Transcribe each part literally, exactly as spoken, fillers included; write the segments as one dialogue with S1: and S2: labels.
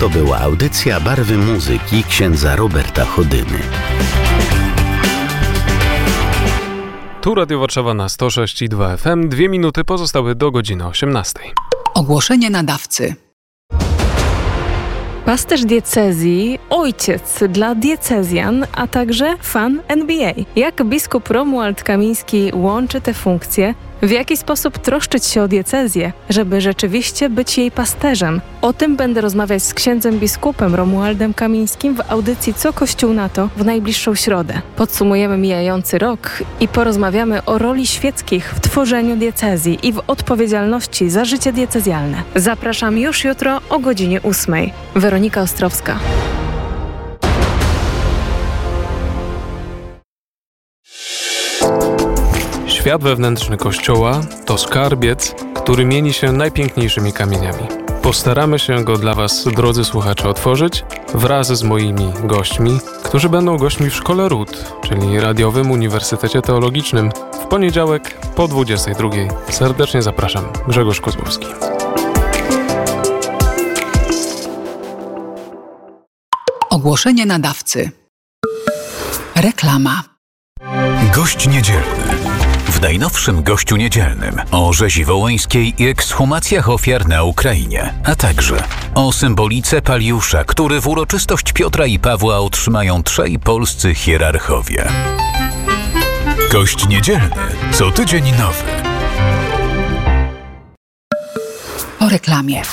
S1: To była audycja Barwy Muzyki księdza Roberta Chodyny.
S2: Tu Radio Warszawa na sto sześć i dwa F M. Dwie minuty pozostały do godziny osiemnastej.
S3: Ogłoszenie nadawcy.
S4: Pasterz diecezji, ojciec dla diecezjan, a także fan N B A. Jak biskup Romuald Kamiński łączy te funkcje? W jaki sposób troszczyć się o diecezję, żeby rzeczywiście być jej pasterzem? O tym będę rozmawiać z księdzem biskupem Romualdem Kamińskim w audycji Co Kościół na to w najbliższą środę. Podsumujemy mijający rok i porozmawiamy o roli świeckich w tworzeniu diecezji i w odpowiedzialności za życie diecezjalne. Zapraszam już jutro o godzinie ósmej. Weronika Ostrowska.
S2: Świat wewnętrzny Kościoła to skarbiec, który mieni się najpiękniejszymi kamieniami. Postaramy się go dla Was, drodzy słuchacze, otworzyć wraz z moimi gośćmi, którzy będą gośćmi w Szkole Ród, czyli Radiowym Uniwersytecie Teologicznym, w poniedziałek po dwudziestej drugiej. Serdecznie zapraszam. Grzegorz Kozłowski.
S3: Ogłoszenie nadawcy. Reklama.
S5: Gość niedzielny. W najnowszym Gościu Niedzielnym o rzezi wołyńskiej i ekshumacjach ofiar na Ukrainie, a także o symbolice Paliusza, który w uroczystość Piotra i Pawła otrzymają trzej polscy hierarchowie. Gość Niedzielny. Co tydzień nowy.
S3: Po reklamie.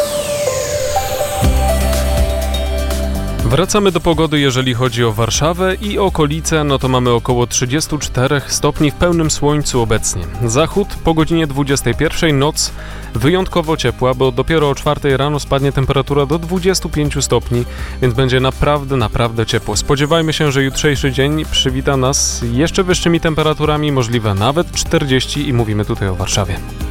S2: Wracamy do pogody, jeżeli chodzi o Warszawę i okolice, no to mamy około trzydzieści cztery stopni w pełnym słońcu obecnie. Zachód po godzinie dwudziestej pierwszej, noc wyjątkowo ciepła, bo dopiero o czwartej rano spadnie temperatura do dwudziestu pięciu stopni, więc będzie naprawdę, naprawdę ciepło. Spodziewajmy się, że jutrzejszy dzień przywita nas jeszcze wyższymi temperaturami, możliwe nawet czterdzieści i mówimy tutaj o Warszawie.